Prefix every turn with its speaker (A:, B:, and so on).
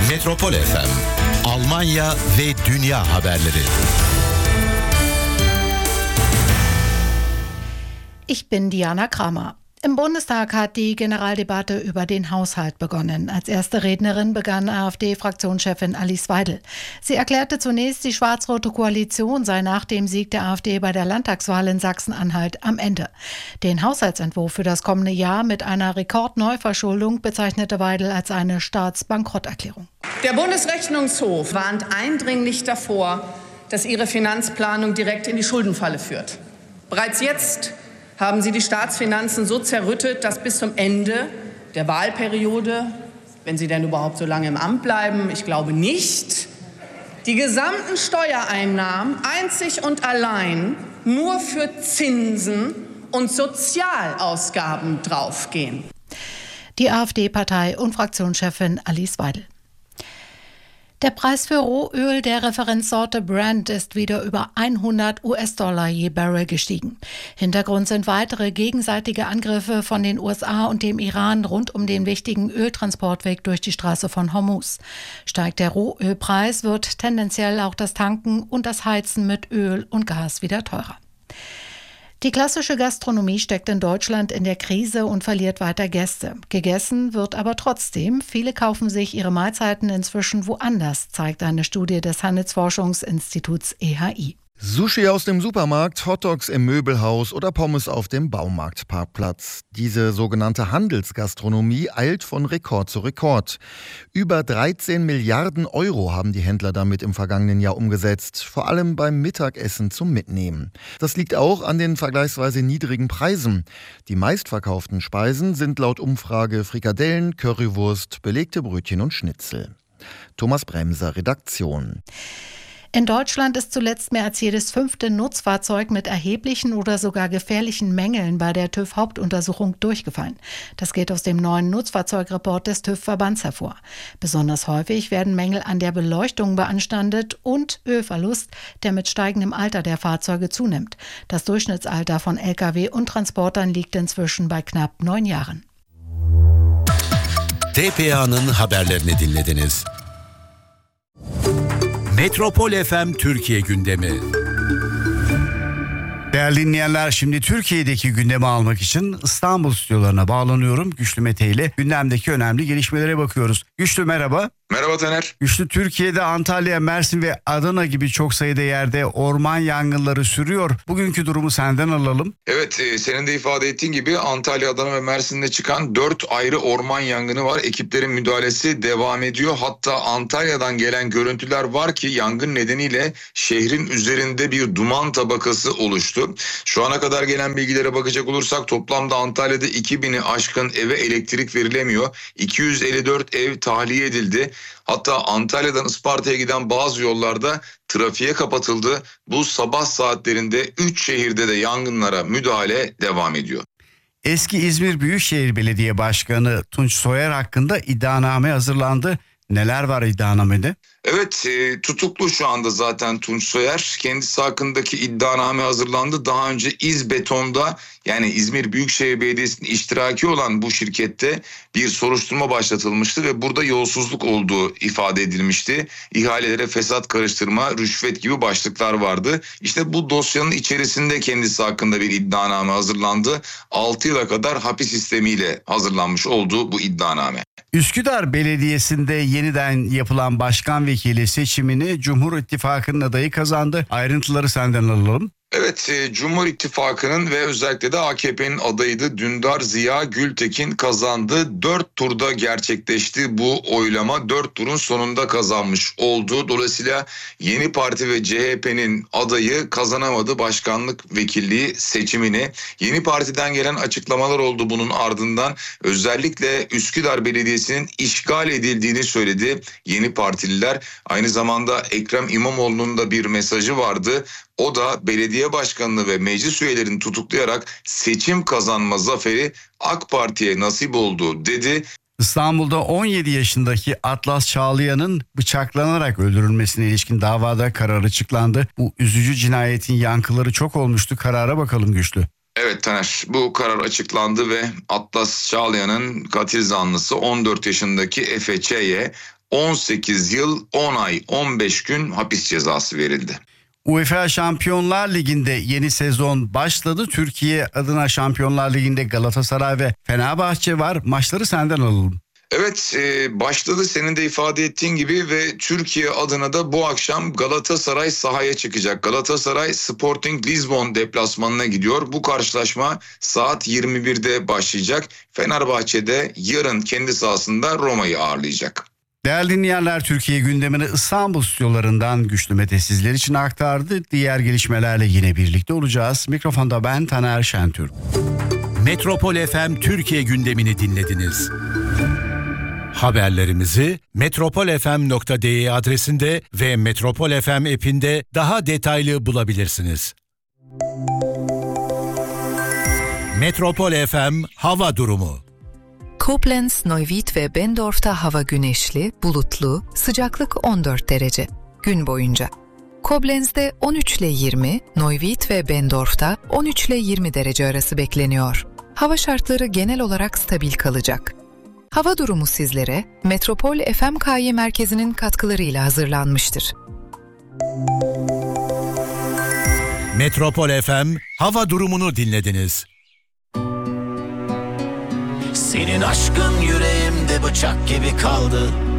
A: Metropol FM, Almanya ve dünya haberleri.
B: Ich bin Diana Kramer. Im Bundestag hat die Generaldebatte über den Haushalt begonnen. Als erste Rednerin begann AfD-Fraktionschefin Alice Weidel. Sie erklärte zunächst, die schwarz-rote Koalition sei nach dem Sieg der AfD bei der Landtagswahl in Sachsen-Anhalt am Ende. Den Haushaltsentwurf für das kommende Jahr mit einer Rekordneuverschuldung bezeichnete Weidel als eine Staatsbankrotterklärung.
C: Der Bundesrechnungshof warnt eindringlich davor, dass ihre Finanzplanung direkt in die Schuldenfalle führt. Bereits jetzt haben sie die Staatsfinanzen so zerrüttet, dass bis zum Ende der Wahlperiode, wenn sie denn überhaupt so lange im Amt bleiben, ich glaube nicht, die gesamten Steuereinnahmen einzig und allein nur für Zinsen und Sozialausgaben draufgehen.
B: Die AfD-Partei- und Fraktionschefin Alice Weidel. Der Preis für Rohöl der Referenzsorte Brent ist wieder über $100 je Barrel gestiegen. Hintergrund sind weitere gegenseitige Angriffe von den USA und dem Iran rund um den wichtigen Öltransportweg durch die Straße von Hormuz. Steigt der Rohölpreis, wird tendenziell auch das Tanken und das Heizen mit Öl und Gas wieder teurer. Die klassische Gastronomie steckt in Deutschland in der Krise und verliert weiter Gäste. Gegessen wird aber trotzdem. Viele kaufen sich ihre Mahlzeiten inzwischen woanders, zeigt eine Studie des Handelsforschungsinstituts EHI.
D: Sushi aus dem Supermarkt, Hotdogs im Möbelhaus oder Pommes auf dem Baumarktparkplatz. Diese sogenannte Handelsgastronomie eilt von Rekord zu Rekord. Über 13 Milliarden Euro haben die Händler damit im vergangenen Jahr umgesetzt, vor allem beim Mittagessen zum Mitnehmen. Das liegt auch an den vergleichsweise niedrigen Preisen. Die meistverkauften Speisen sind laut Umfrage Frikadellen, Currywurst, belegte Brötchen und Schnitzel. Thomas Bremser, Redaktion.
B: In Deutschland ist zuletzt mehr als jedes 5. Nutzfahrzeug mit erheblichen oder sogar gefährlichen Mängeln bei der TÜV-Hauptuntersuchung durchgefallen. Das geht aus dem neuen Nutzfahrzeugreport des TÜV-Verbands hervor. Besonders häufig werden Mängel an der Beleuchtung beanstandet und Ölverlust, der mit steigendem Alter der Fahrzeuge zunimmt. Das Durchschnittsalter von Lkw und Transportern liegt inzwischen bei knapp 9 Jahren.
A: TPA'nın haberlerini dinlediniz. Metropol FM Türkiye gündemi.
E: Değerli dinleyenler, şimdi Türkiye'deki gündemi almak için İstanbul stüdyolarına bağlanıyorum. Güçlü Mete ile gündemdeki önemli gelişmelere bakıyoruz. Güçlü merhaba.
F: Merhaba Taner.
E: Güçlü, Türkiye'de Antalya, Mersin ve Adana gibi çok sayıda yerde orman yangınları sürüyor. Bugünkü durumu senden alalım.
F: Evet, senin de ifade ettiğin gibi Antalya, Adana ve Mersin'de çıkan 4 ayrı orman yangını var. Ekiplerin müdahalesi devam ediyor. Hatta Antalya'dan gelen görüntüler var ki yangın nedeniyle şehrin üzerinde bir duman tabakası oluştu. Şu ana kadar gelen bilgilere bakacak olursak toplamda Antalya'da 2000'i aşkın eve elektrik verilemiyor. 254 ev tahliye edildi. Hatta Antalya'dan Isparta'ya giden bazı yollarda trafiğe kapatıldı. Bu sabah saatlerinde 3 şehirde de yangınlara müdahale devam ediyor.
E: Eski İzmir Büyükşehir Belediye Başkanı Tunç Soyer hakkında iddianame hazırlandı. Neler var iddianamede?
F: Evet, tutuklu şu anda zaten Tunç Soyer. Kendisi hakkındaki iddianame hazırlandı. Daha önce İzbeton'da, yani İzmir Büyükşehir Belediyesi'nin iştiraki olan bu şirkette bir soruşturma başlatılmıştı ve burada yolsuzluk olduğu ifade edilmişti. İhalelere fesat karıştırma, rüşvet gibi başlıklar vardı. İşte bu dosyanın içerisinde kendisi hakkında bir iddianame hazırlandı. 6 yıla kadar hapis sistemiyle hazırlanmış olduğu bu iddianame.
E: Üsküdar Belediyesi'nde yeniden yapılan başkan vekili seçimini Cumhur İttifakı'nın adayı kazandı. Ayrıntıları senden alalım.
F: Evet, Cumhur İttifakı'nın ve özellikle de AKP'nin adayıydı Dündar Ziya Gültekin kazandı. 4 turda gerçekleşti bu oylama. 4 turun sonunda kazanmış oldu. Dolayısıyla Yeni Parti ve CHP'nin adayı kazanamadı başkanlık vekilliği seçimini. Yeni Parti'den gelen açıklamalar oldu bunun ardından. Özellikle Üsküdar Belediyesi'nin işgal edildiğini söyledi Yeni Partililer. Aynı zamanda Ekrem İmamoğlu'nun da bir mesajı vardı. O da belediye başkanını ve meclis üyelerini tutuklayarak seçim kazanma zaferi AK Parti'ye nasip oldu dedi.
E: İstanbul'da 17 yaşındaki Atlas Çağlayan'ın bıçaklanarak öldürülmesine ilişkin davada karar açıklandı. Bu üzücü cinayetin yankıları çok olmuştu. Karara bakalım Güçlü.
F: Evet Taner, bu karar açıklandı ve Atlas Çağlayan'ın katil zanlısı 14 yaşındaki Efe Ç'ye 18 yıl 10 ay 15 gün hapis cezası verildi.
E: UEFA Şampiyonlar Ligi'nde yeni sezon başladı. Türkiye adına Şampiyonlar Ligi'nde Galatasaray ve Fenerbahçe var. Maçları senden alalım.
F: Evet, başladı senin de ifade ettiğin gibi ve Türkiye adına da bu akşam Galatasaray sahaya çıkacak. Galatasaray Sporting Lisbon deplasmanına gidiyor. Bu karşılaşma saat 21'de başlayacak. Fenerbahçe de yarın kendi sahasında Roma'yı ağırlayacak.
E: Değerli dinleyenler, Türkiye gündemini İstanbul stüdyolarından Güçlü Mete sizler için aktardı. Diğer gelişmelerle yine birlikte olacağız. Mikrofonda ben Taner Şentürk.
A: Metropol FM Türkiye gündemini dinlediniz. Haberlerimizi metropolfm.de adresinde ve Metropol FM app'inde daha detaylı bulabilirsiniz. Metropol FM hava durumu.
G: Koblenz, Neuwied ve Bendorf'ta hava güneşli, bulutlu, sıcaklık 14 derece. Gün boyunca. Koblenz'de 13 ile 20, Neuwied ve Bendorf'ta 13 ile 20 derece arası bekleniyor. Hava şartları genel olarak stabil kalacak. Hava durumu sizlere Metropol FMKY merkezinin katkılarıyla hazırlanmıştır.
A: Metropol FM hava durumunu dinlediniz.
H: Senin aşkın yüreğimde bıçak gibi kaldı.